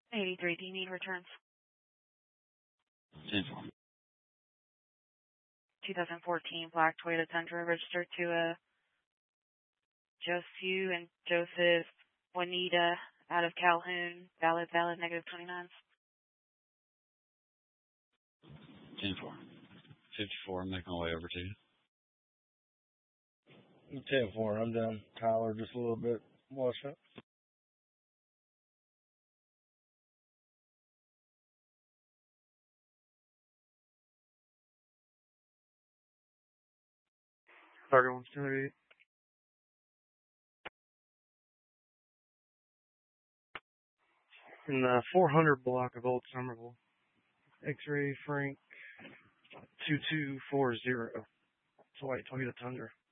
83, do you need returns? 10-4. 2014 black Toyota Tundra registered to Josu and Joseph Juanita out of Calhoun. Valid, -29s. 10-4. 54, I'm making my way over to you. 10-4, I'm down Tyler just a little bit. Watch out. Everyone's 208. In the 400 block of Old Somerville. X-ray Frank 2240. It's a white Toyota Tundra.